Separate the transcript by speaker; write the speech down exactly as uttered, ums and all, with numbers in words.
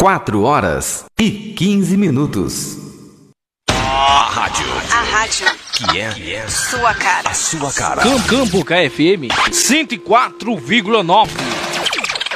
Speaker 1: quatro horas e quinze minutos.
Speaker 2: A rádio.
Speaker 3: A rádio.
Speaker 2: Que é, que é
Speaker 3: sua cara.
Speaker 2: A sua cara.
Speaker 4: Campo K F M cento e quatro vírgula nove.